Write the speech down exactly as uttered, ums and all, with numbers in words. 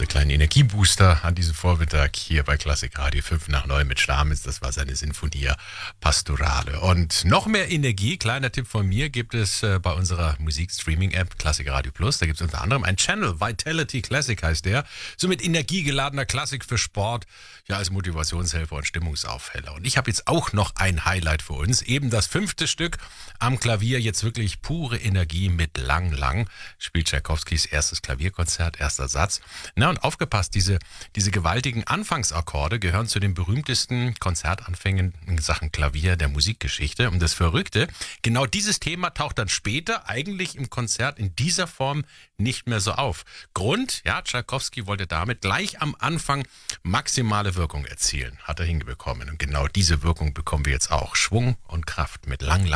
unsere kleinen Energiebooster an diesem Vormittag hier bei Klassik Radio fünf nach neun mit Stamitz. Das war seine Sinfonia Pastorale. Und noch mehr Energie, kleiner Tipp von mir, gibt es äh, bei unserer Musikstreaming-App Klassik Radio Plus. Da gibt es unter anderem einen Channel, Vitality Classic heißt der. So mit energiegeladener Klassik für Sport, ja als Motivationshelfer und Stimmungsaufheller. Und ich habe jetzt auch noch ein Highlight für uns. Eben das fünfte Stück am Klavier, jetzt wirklich pure Energie mit Lang Lang. Spielt Tschaikowskis erstes Klavierkonzert, erster Satz. Na und aufgepasst, diese, diese gewaltigen Anfangsakkorde gehören zu den berühmtesten Konzertanfängen in Sachen Klavier der Musikgeschichte. Und das Verrückte, genau dieses Thema taucht dann später eigentlich im Konzert in dieser Form nicht mehr so auf. Grund, ja, Tschaikowski wollte damit gleich am Anfang maximale Wirkung erzielen. Hat er hinbekommen. Und genau diese Wirkung bekommen wir jetzt auch. Schwung und Kraft mit Lang Lang.